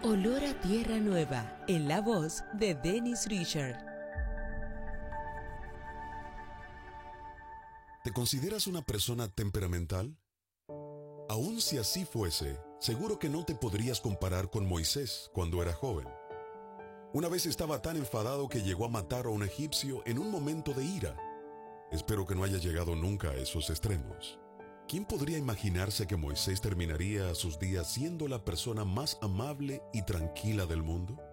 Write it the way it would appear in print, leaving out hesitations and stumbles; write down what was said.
Olor a tierra nueva, en la voz de Dennis Richard. ¿Te consideras una persona temperamental? Aun si así fuese, seguro que no te podrías comparar con Moisés cuando era joven. Una vez estaba tan enfadado que llegó a matar a un egipcio en un momento de ira. Espero que no haya llegado nunca a esos extremos. ¿Quién podría imaginarse que Moisés terminaría sus días siendo la persona más amable y tranquila del mundo?